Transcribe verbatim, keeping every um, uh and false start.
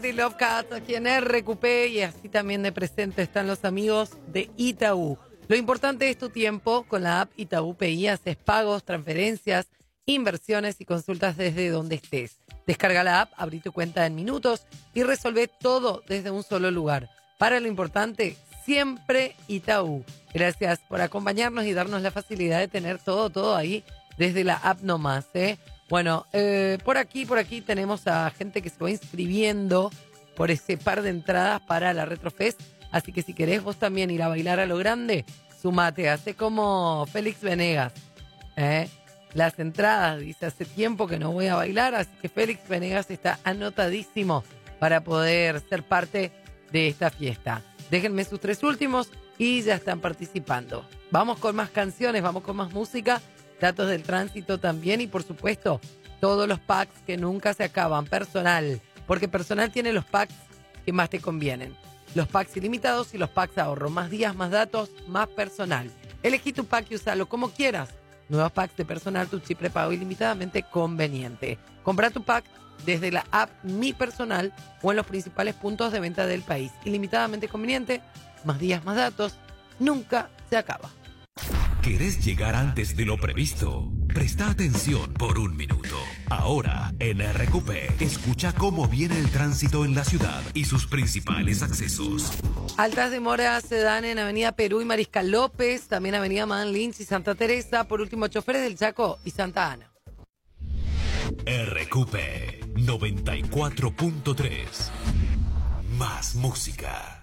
de Love Cats aquí en R Q P y así también de presente están los amigos de Itaú. Lo importante es tu tiempo. Con la app Itaú P I haces pagos, transferencias, inversiones y consultas desde donde estés. Descarga la app, abrí tu cuenta en minutos y resolvé todo desde un solo lugar. Para lo importante, siempre Itaú. Gracias por acompañarnos y darnos la facilidad de tener todo, todo ahí desde la app nomás, ¿eh? Bueno, eh, por aquí, por aquí tenemos a gente que se va inscribiendo por ese par de entradas para la Retrofest. Así que si querés vos también ir a bailar a lo grande, sumate. Hace como Félix Venegas. ¿eh? Las entradas, dice, hace tiempo que no voy a bailar, así que Félix Venegas está anotadísimo para poder ser parte de esta fiesta. Déjenme sus tres últimos y ya están participando. Vamos con más canciones, vamos con más música. Datos del tránsito también y por supuesto todos los packs que nunca se acaban. Personal, porque Personal tiene los packs que más te convienen. Los packs ilimitados y los packs ahorro. Más días, más datos, más Personal. Elegí tu pack y usalo como quieras. Nuevos packs de Personal, tu chip prepago ilimitadamente conveniente. Compra tu pack desde la app Mi Personal o en los principales puntos de venta del país. Ilimitadamente conveniente, más días, más datos, nunca se acaba. ¿Querés llegar antes de lo previsto? Presta atención por un minuto. Ahora, en R Q P, escucha cómo viene el tránsito en la ciudad y sus principales accesos. Altas demoras se dan en Avenida Perú y Mariscal López, también Avenida Madame Lynch y Santa Teresa, por último, choferes del Chaco y Santa Ana. R Q P noventa y cuatro punto tres. Más música.